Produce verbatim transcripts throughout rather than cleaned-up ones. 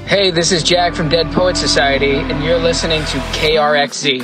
Hey, this is Jack from Dead Poet Society, and you're listening to K R X Z.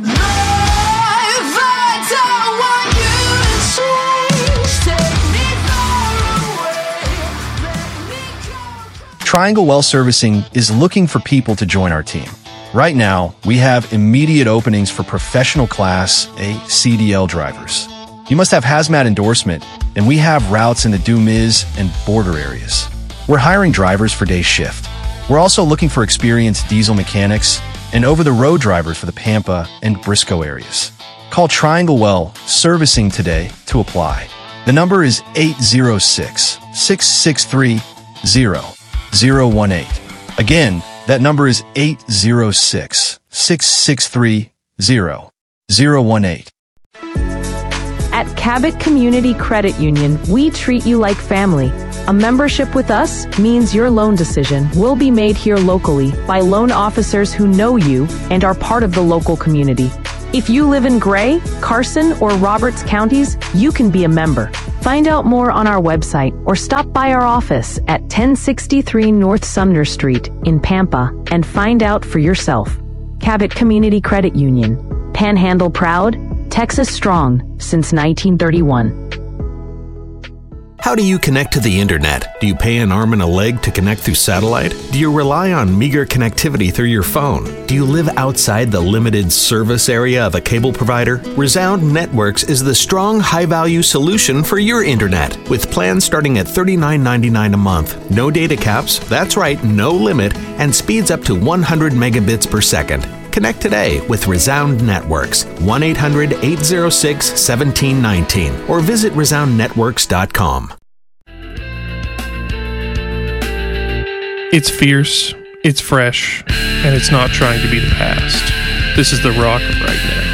Triangle Well Servicing is looking for people to join our team. Right now, we have immediate openings for professional Class A C D L drivers. You must have hazmat endorsement, and we have routes in the Dumiz and border areas. We're hiring drivers for day shift. We're also looking for experienced diesel mechanics and over-the-road drivers for the Pampa and Briscoe areas. Call Triangle Well Servicing today to apply. The number is eight zero six, six six three, zero zero one eight. Again, that number is eight zero six, six six three, zero zero one eight. At Cabot Community Credit Union, we treat you like family. A membership with us means your loan decision will be made here locally by loan officers who know you and are part of the local community. If you live in Gray, Carson, or Roberts counties, you can be a member. Find out more on our website or stop by our office at ten sixty-three North Sumner Street in Pampa and find out for yourself. Cabot Community Credit Union. Panhandle proud, Texas strong since nineteen thirty-one. How do you connect to the internet? Do you pay an arm and a leg to connect through satellite? Do you rely on meager connectivity through your phone? Do you live outside the limited service area of a cable provider? Resound Networks is the strong, high-value solution for your internet. With plans starting at thirty-nine ninety-nine a month, no data caps, that's right, no limit, and speeds up to one hundred megabits per second. Connect today with Resound Networks, one eight hundred, eight oh six, one seven one nine, or visit resound networks dot com. It's fierce, it's fresh, and it's not trying to be the past. This is The Rock of right now.